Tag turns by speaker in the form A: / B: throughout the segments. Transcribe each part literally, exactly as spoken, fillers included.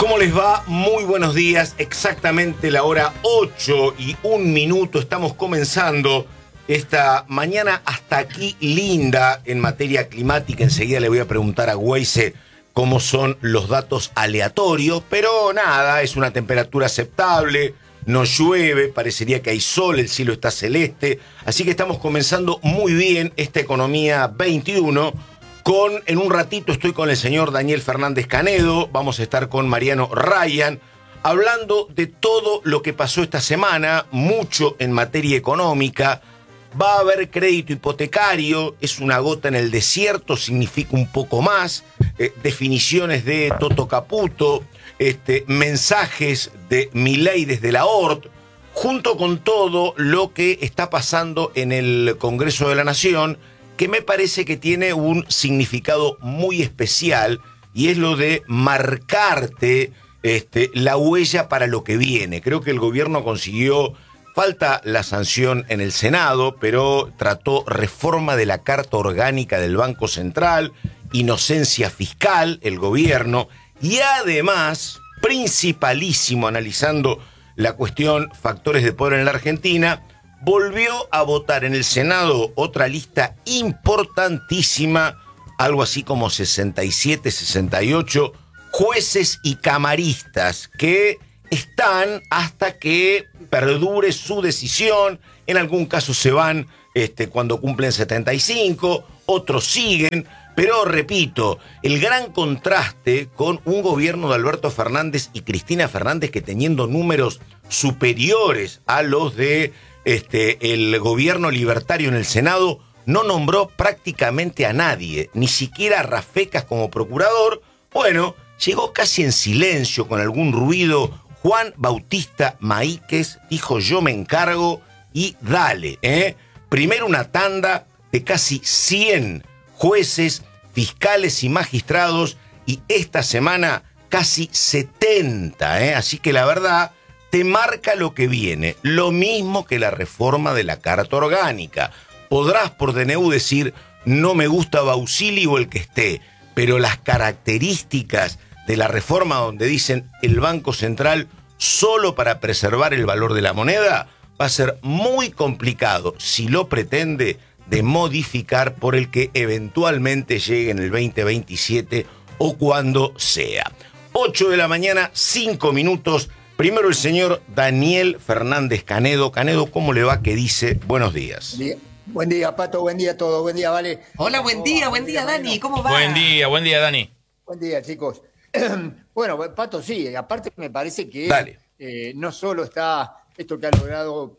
A: ¿Cómo les va? Muy buenos días. Exactamente la hora ocho y un minuto. Estamos comenzando esta mañana hasta aquí linda en materia climática. Enseguida le voy a preguntar a Weise cómo son los datos aleatorios. Pero nada, es una temperatura aceptable. No llueve, parecería que hay sol, el cielo está celeste. Así que estamos comenzando muy bien esta Economía veintiuno. Con, en un ratito estoy con el señor Daniel Fernández Canedo, vamos a estar con Mariano Ryan, hablando de todo lo que pasó esta semana, mucho en materia económica. Va a haber crédito hipotecario, es una gota en el desierto, significa un poco más, eh, definiciones de Toto Caputo, este, mensajes de Milei desde la O R T, junto con todo lo que está pasando en el Congreso de la Nación, que me parece que tiene un significado muy especial, y es lo de marcarte este, la huella para lo que viene. Creo que el gobierno consiguió, falta la sanción en el Senado, pero trató reforma de la Carta Orgánica del Banco Central, inocencia fiscal, el gobierno, y además, principalísimo, analizando la cuestión factores de poder en la Argentina, volvió a votar en el Senado otra lista importantísima, algo así como sesenta y siete, sesenta y ocho jueces y camaristas que están hasta que perdure su decisión. En algún caso se van este, cuando cumplen setenta y cinco, otros siguen. Pero repito, el gran contraste con un gobierno de Alberto Fernández y Cristina Fernández que, teniendo números superiores a los de Este, el gobierno libertario en el Senado, no nombró prácticamente a nadie, ni siquiera a Rafecas como procurador. Bueno, llegó casi en silencio, con algún ruido, Juan Bautista Maíquez, dijo: yo me encargo, y dale, ¿eh? Primero una tanda de casi cien jueces, fiscales y magistrados, y esta semana casi setenta, ¿eh? Así que la verdad te marca lo que viene, lo mismo que la reforma de la Carta Orgánica. Podrás por D N U decir: no me gusta Bausili o el que esté, pero las características de la reforma donde dicen el Banco Central solo para preservar el valor de la moneda, va a ser muy complicado, si lo pretende, de modificar por el que eventualmente llegue en el veinte veintisiete o cuando sea. ocho de la mañana, cinco minutos. Primero el señor Daniel Fernández Canedo. Canedo, ¿cómo le va? ¿Qué dice? Buenos días.
B: Buen día, buen día, Pato, buen día a todos, buen día, Vale.
C: Hola, buen día, buen día, Dani, ¿cómo va?
D: Buen día, buen día, Dani.
B: Buen día, chicos. Bueno, Pato, sí, aparte me parece que eh, no solo está esto que ha logrado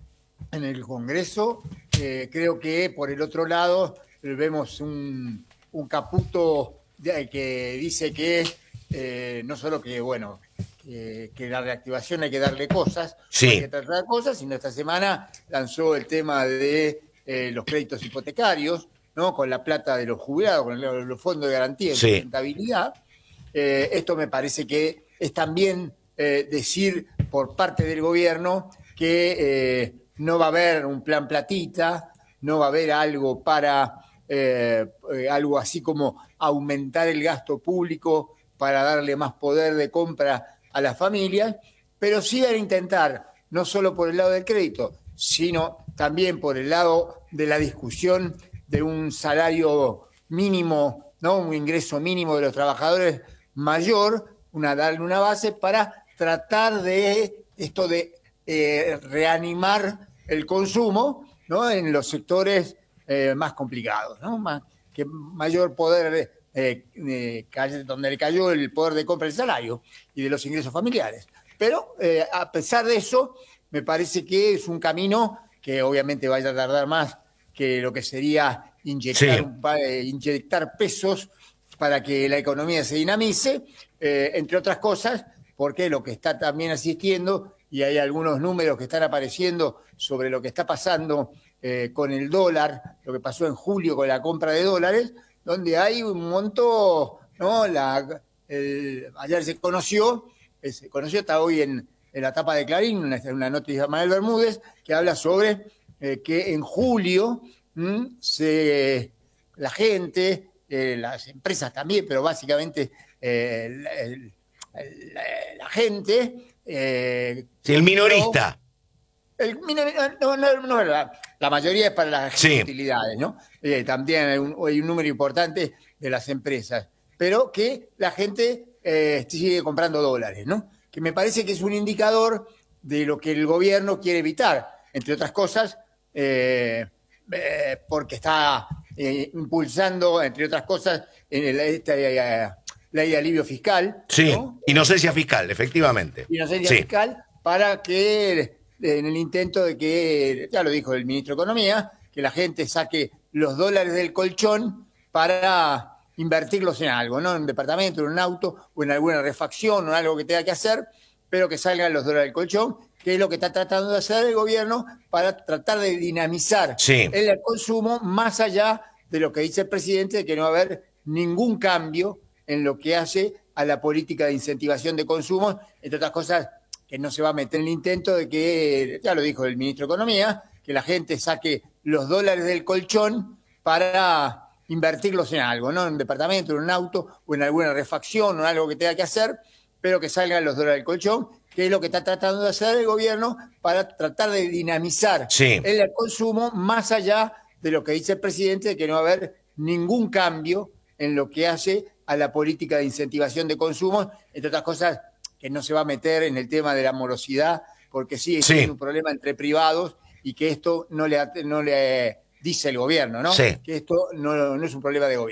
B: en el Congreso, eh, creo que por el otro lado vemos un, un Caputo que dice que eh, no solo que, bueno, Eh, que la reactivación hay que darle cosas,
A: sí.
B: hay que tratar cosas, sino esta semana lanzó el tema de eh, los créditos hipotecarios, ¿no? Con la plata de los jubilados, con el, los fondos de garantía y
A: sí.
B: sustentabilidad. Eh, esto me parece que es también eh, decir por parte del gobierno que eh, no va a haber un plan platita, no va a haber algo para eh, eh, algo así como aumentar el gasto público para darle más poder de compra a las familias, pero sí van a intentar, no solo por el lado del crédito, sino también por el lado de la discusión de un salario mínimo, ¿no? Un ingreso mínimo de los trabajadores mayor, una, darle una base para tratar de esto de eh, reanimar el consumo, ¿no? En los sectores eh, más complicados, ¿no? Más, que mayor poder de, Eh, eh, donde le cayó el poder de compra del salario y de los ingresos familiares. Pero eh, a pesar de eso, me parece que es un camino que obviamente vaya a tardar más que lo que sería inyectar, sí. eh, inyectar pesos para que la economía se dinamice, eh, entre otras cosas, porque lo que está también asistiendo, y hay algunos números que están apareciendo sobre lo que está pasando eh, con el dólar, lo que pasó en julio con la compra de dólares, donde hay un monto, ¿no? La, el, ayer se conoció, se conoció, está hoy en, en la tapa de Clarín, una, una noticia de Manuel Bermúdez, que habla sobre eh, que en julio ¿m? se, la gente, eh, las empresas también, pero básicamente eh, el, el, la, la gente... Eh,
A: sí, el minorista.
B: El, no, no, no, la, la mayoría es para las
A: sí.
B: utilidades, ¿no? Eh, también hay un, hay un número importante de las empresas, pero que la gente eh, sigue comprando dólares, ¿no? Que me parece que es un indicador de lo que el gobierno quiere evitar, entre otras cosas, eh, eh, porque está eh, impulsando, entre otras cosas, en el, esta eh, ley de alivio fiscal.
A: Sí,
B: ¿no?
A: inocencia fiscal, efectivamente.
B: Inocencia
A: sí.
B: fiscal para que, en el intento de que, ya lo dijo el ministro de Economía, que la gente saque los dólares del colchón para invertirlos en algo, ¿no? En un departamento, en un auto, o en alguna refacción, o en algo que tenga que hacer, pero que salgan los dólares del colchón, que es lo que está tratando de hacer el gobierno para tratar de dinamizar
A: sí.
B: el consumo, más allá de lo que dice el presidente, de que no va a haber ningún cambio en lo que hace a la política de incentivación de consumo, entre otras cosas, que no se va a meter en el intento de que, ya lo dijo el ministro de Economía, que la gente saque los dólares del colchón para invertirlos en algo, ¿no? En un departamento, en un auto, o en alguna refacción, o en algo que tenga que hacer, pero que salgan los dólares del colchón, que es lo que está tratando de hacer el gobierno para tratar de dinamizar
A: sí.
B: el consumo, más allá de lo que dice el presidente, de que no va a haber ningún cambio en lo que hace a la política de incentivación de consumo, entre otras cosas, que no se va a meter en el tema de la morosidad, porque sigue
A: sí.
B: siendo un problema entre privados y que esto no le, no le dice el gobierno, ¿no?
A: Sí.
B: Que esto no, no es un problema de gobierno.